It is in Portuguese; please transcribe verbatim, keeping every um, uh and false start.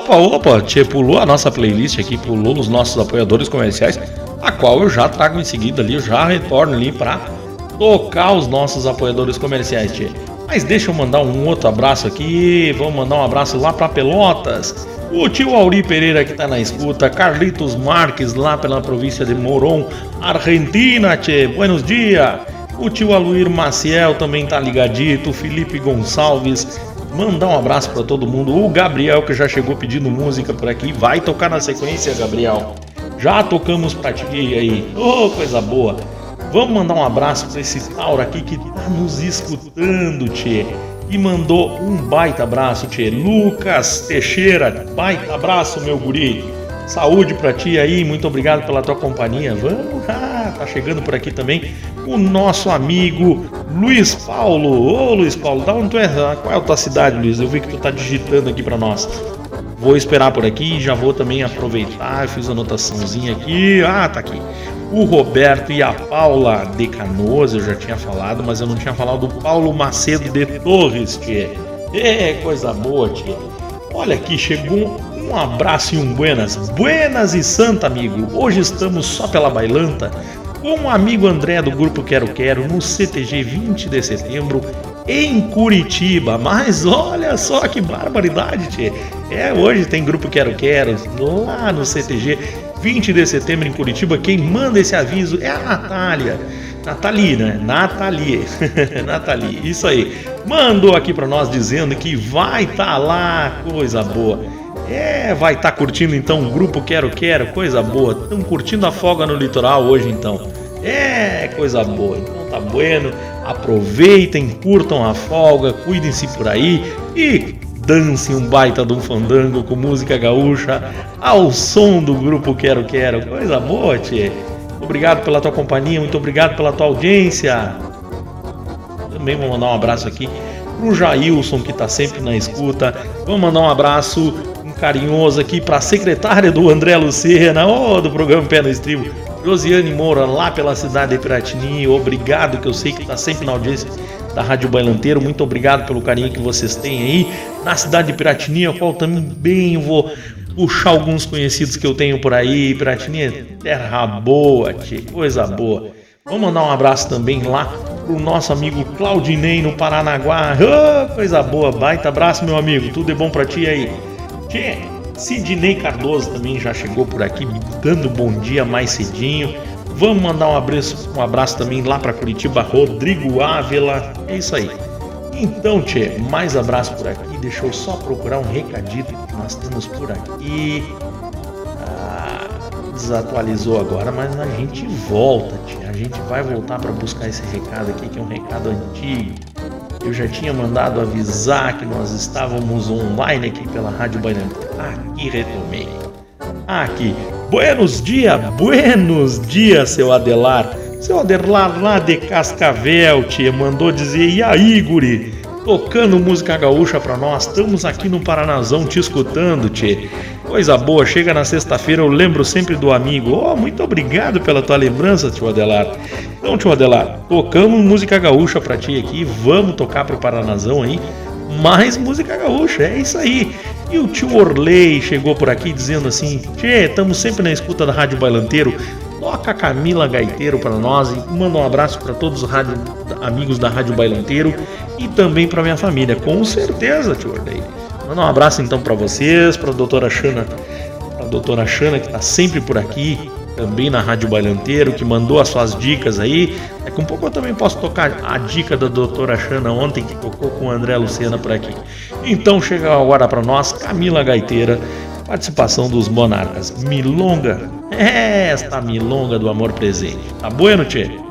Opa, opa, tchê, pulou a nossa playlist aqui, pulou os nossos apoiadores comerciais, a qual eu já trago em seguida ali, eu já retorno ali pra tocar os nossos apoiadores comerciais, tchê. Mas deixa eu mandar um outro abraço aqui, vamos mandar um abraço lá pra Pelotas, o tio Auri Pereira que tá na escuta, Carlitos Marques lá pela província de Morón, Argentina, tchê, buenos dias. O tio Aluir Maciel também tá ligadito, Felipe Gonçalves, mandar um abraço pra todo mundo, o Gabriel que já chegou pedindo música por aqui, vai tocar na sequência, Gabriel, já tocamos pra ti aí, ô oh, coisa boa. Vamos mandar um abraço pra esse Tauro aqui que tá nos escutando, tchê, e mandou um baita abraço, tchê, Lucas Teixeira, baita abraço, meu guri, saúde pra ti aí, muito obrigado pela tua companhia. Vamos, ah, tá chegando por aqui também o nosso amigo Luiz Paulo. Ô Luiz Paulo, da onde tu é? Qual é a tua cidade, Luiz? Eu vi que tu tá digitando aqui pra nós. Vou esperar por aqui, já vou também aproveitar, eu fiz a anotaçãozinha aqui. Ah, tá aqui. O Roberto e a Paula de Canoas, eu já tinha falado, mas eu não tinha falado do Paulo Macedo de Torres, tchê. É, coisa boa, tchê. Olha aqui, chegou um abraço e um buenas. Buenas e santa, amigo. Hoje estamos só pela bailanta com o amigo André do Grupo Quero Quero no C T G vinte de setembro em Curitiba. Mas olha só que barbaridade, tchê. É, hoje tem Grupo Quero Quero lá no C T G vinte de setembro em Curitiba. Quem manda esse aviso é a Natália. Nathalie, né? Nathalie. Nathalie, isso aí. Mandou aqui pra nós dizendo que vai tá lá, coisa boa. É, vai estar tá curtindo então o Grupo Quero Quero, coisa boa. Estão curtindo a folga no litoral hoje então. É, coisa boa. Então tá bueno. Aproveitem, curtam a folga, cuidem-se por aí e dancem um baita de um fandango com música gaúcha ao som do Grupo Quero Quero. Coisa boa, tchê. Obrigado pela tua companhia, muito obrigado pela tua audiência. Também vou mandar um abraço aqui pro Jailson que tá sempre na escuta. Vamos mandar um abraço carinhoso aqui para a secretária do André Lucena, oh, do programa Pé no Estribo, Josiane Moura, lá pela cidade de Piratini. Obrigado, que eu sei que está sempre na audiência da Rádio Bailanteiro. Muito obrigado pelo carinho que vocês têm aí na cidade de Piratini, a qual também vou puxar alguns conhecidos que eu tenho por aí. Piratini é terra boa, que coisa boa. Vamos mandar um abraço também lá pro nosso amigo Claudinei no Paranaguá. Oh, coisa boa, baita abraço, meu amigo, tudo é bom para ti aí. Tchê, Sidney Cardoso também já chegou por aqui dando bom dia mais cedinho. Vamos mandar um abraço, um abraço também lá para Curitiba, Rodrigo Ávila. É isso aí. Então, tchê, mais abraço por aqui. Deixa eu só procurar um recadito que nós temos por aqui. Ah, desatualizou agora, mas a gente volta, tchê. A gente vai voltar para buscar esse recado aqui, que é um recado antigo. Eu já tinha mandado avisar que nós estávamos online aqui pela Rádio Bailanteiro. Aqui retomei. Aqui. Buenos dias, buenos dias, seu Adelar. Seu Adelar lá de Cascavel, tia, mandou dizer, e aí, guri? Tocando música gaúcha pra nós. Estamos aqui no Paranazão te escutando, tia. Coisa boa, chega na sexta-feira, eu lembro sempre do amigo. Oh, muito obrigado pela tua lembrança, tio Adelar. Então, tio Adelar, tocamos música gaúcha pra ti aqui, vamos tocar pro Paranazão aí, mais música gaúcha, é isso aí. E o tio Orley chegou por aqui dizendo assim, tchê, estamos sempre na escuta da Rádio Bailanteiro, toca Camila Gaiteiro pra nós e manda um abraço pra todos os rádio, amigos da Rádio Bailanteiro e também pra minha família, com certeza, tio Orley. Manda um abraço então pra vocês, pra doutora Xana, pra doutora Xana que tá sempre por aqui, também na Rádio Bailanteiro, que mandou as suas dicas aí. Daqui um pouco eu também posso tocar a dica da doutora Xana ontem, que tocou com o André Lucena por aqui. Então chega agora para nós, Camila Gaiteira, participação dos Monarcas. Milonga, é esta milonga do amor presente. Tá bueno, tchê?